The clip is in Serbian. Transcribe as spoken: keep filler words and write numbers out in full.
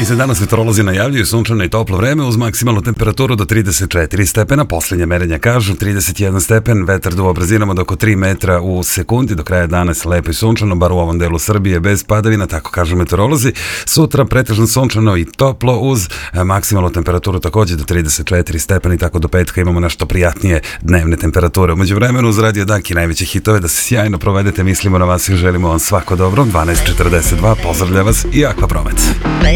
za danas meteorolozi najavljuju sunčano i toplo vreme uz maksimalnu temperaturu do trideset četiri stepena. Poslednja merenja kažu trideset jedan stepen, vetar duva brzinom od oko tri metra u sekundi. Do kraja danas lepo i sunčano, bar u ovom delu Srbije bez padavina, tako kažu meteorolozi. Sutra pretežno sunčano i toplo uz maksimalnu temperaturu takođe do trideset četiri stepena i tako do petka imamo nešto prijatnije dnevne temperature. Umeđu vremenu uz Radio Daki najveće hitove, da se sjajno provedete, mislimo na vas i želimo vam svako dobro. dvanaest četrdeset dva, pozdravlja vas i Akva Promet.